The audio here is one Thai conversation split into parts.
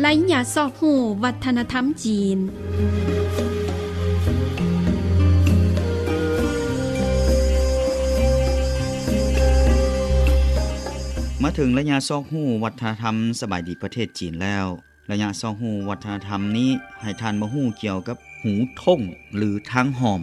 ไลฟ์อย่าซอกหูวัฒนธรรมจีนมาถึงระยะซอกหูวัฒนธรรมสบายดีประเทศจีนแล้วระยะซอกหูวัฒนธรรมนี้ให้ทานมาหู้เกี่ยวกับหูท่งหรือทางหอม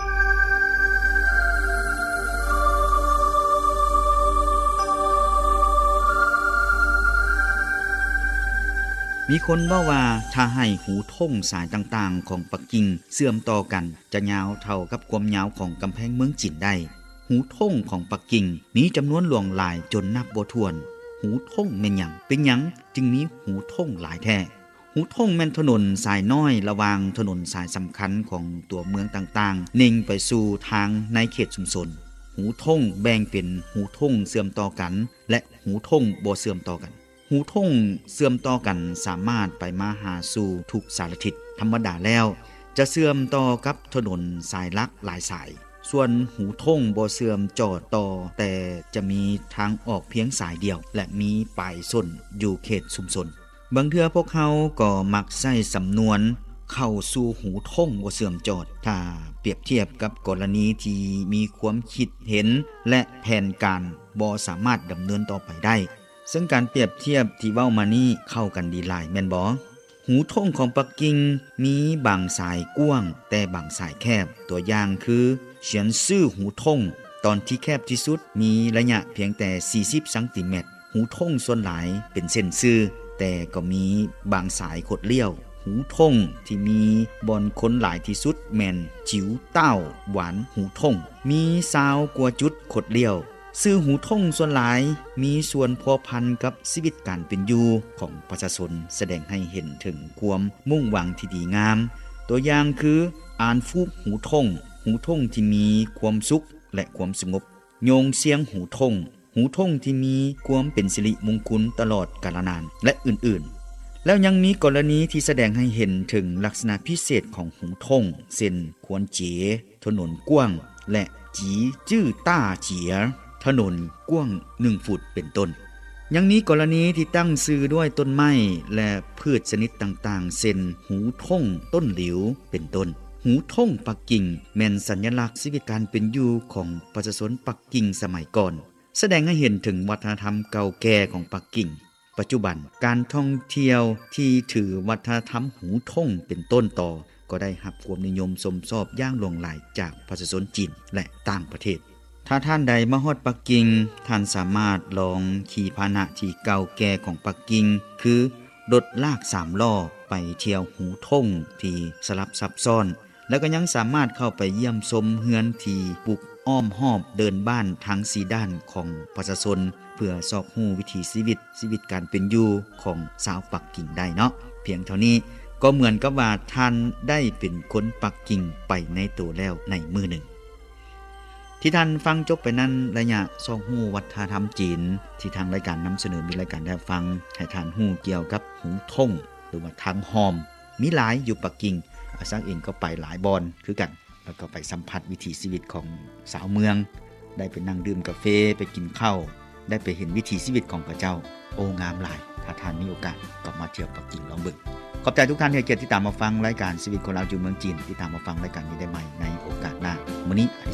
มีคนว่าถ้าให้หูท่งสายต่างๆของปักกิ่งเสื่อมต่อกันจะยาวเท่ากับความยาวของกำแพงเมืองจีนได้หูท่งของปักกิ่งมีจำนวนหลวงหลายจนนับบ่ถ้วนหูท่งแม่นหยังเป็นหยังจึงมีหูท่งหลายแท้หูท่งแม่นถนนสายน้อยระหว่างถนนสายสำคัญของตัวเมืองต่างๆเน่งไปสู่ทางในเขตชุมชนหูท่งแบ่งเป็นหูท่งเสื่อมต่อกันและหูท่งบ่เสื่อมต่อกันหูท่งเสื่อมต่อกันสามารถไปมาหาสู่ทุกสารทิศธรรมดาแล้วจะเสื่อมต่อกับถนนสายหลักหลายสายส่วนหูท่งบ่เสื่อมจอดต่อแต่จะมีทางออกเพียงสายเดียวและมีปลายส้นอยู่เขตชุมชนบางเทื่อพวกเขาก็มักใช้สำนวนเข้าสู่หูท่งบ่เสื่อมจอดถ้าเปรียบเทียบกับกรณีที่มีความคิดเห็นและแผนการบ่สามารถดำเนินต่อไปได้ซึ่งการเปรียบเทียบที่เว้ามานี้เข้ากันดีหลายแม่นบ่หูท่งของปักกิ่งมีบางสายกว้างแต่บางสายแคบตัวอย่างคือเฉียนซื่อหูท่งตอนที่แคบที่สุดมีระยะเพียงแต่40ซนหูท่งส่วนหลายเป็นเส้นซื่อแต่ก็มีบางสายขดเลี้ยวหูท่งที่มีบอนคนหลายที่สุดแม่นจิ๋วเต้าหวานหูท่งมี20กว่าจุดขดเลี้ยวซื่อหูท่งส่วนหลายมีส่วนพัวพันกับชีวิตการเป็นอยู่ของประชาชนแสดงให้เห็นถึงความมุ่งหวังที่ดีงามตัวอย่างคืออ่านฟูกหูท่งที่มีความสุขและความสงบโยงเสียงหูท่งที่มีความเป็นสิริมงคลตลอดกาลนานและอื่นๆแล้วยังมีกรณีที่แสดงให้เห็นถึงลักษณะพิเศษของหูท่งเช่นควนเจ๋ถนนกว้างและจีจื้อต้าเจี๋ยถนนกว้าง1ฟุตเป็นต้นยังมีกรณีที่ตั้งชื่อด้วยต้นไม้และพืชชนิดต่างๆเช่นหูท่งต้นหลิวเป็นต้นหูท่งปักกิ่งแม่นสัญลักษณ์ชีวิตการเป็นอยู่ของประชาชนปักกิ่งสมัยก่อนแสดงให้เห็นถึงวัฒนธรรมเก่าแก่ของปักกิ่งปัจจุบันการท่องเที่ยวที่ถือวัฒนธรรมหูท่งเป็นต้นต่อก็ได้รับความนิยมชมชอบอย่างหลวงหลายจากประชาชนจีนและต่างประเทศถ้าท่านใดมาฮอดปักกิ่งท่านสามารถลองขี่พาหนะที่เก่าแก่ของปักกิ่งคือรถลาก3ล้อไปเที่ยวหูท่งที่สลับซับซ้อนแล้วก็ยังสามารถเข้าไปเยี่ยมชมเฮือนที่ปลูกอ้อมหอบเดินบ้านทั้ง4ด้านของประชาชนเพื่อสอบรู้วิถีชีวิตการเป็นอยู่ของชาวปักกิ่งได้เนาะเพียงเท่านี้ก็เหมือนกับว่าท่านได้เป็นคนปักกิ่งไปในตัวแล้วในมือหนึ่งที่ท่านฟังจบไปนั้นระยะซอกหูวัฒนธรรมจีนที่ทางรายการนำเสนอมีรายการได้ฟังให้ท่านหูเกี่ยวกับหูท่งหรือว่าทางหอมมีหลายอยู่ปักกิ่งซักเองก็ไปหลายบอนคือกันแล้วก็ไปสัมผัสวิถีชีวิตของสาวเมืองได้ไปนั่งดื่มกาแฟไปกินข้าวได้ไปเห็นวิถีชีวิตของพระเจ้าโอ้งามหลายถ้าท่านมีโอกาสก็มาเที่ยวปักกิ่งลองเบิ่งขอบใจทุกท่านที่ให้เกียรติติดตามมาฟังรายการชีวิตคนลาวอยู่เมืองจีนติดตามมาฟังรายการนี้ได้ใหม่ในโอกาสหน้ามื้อนี้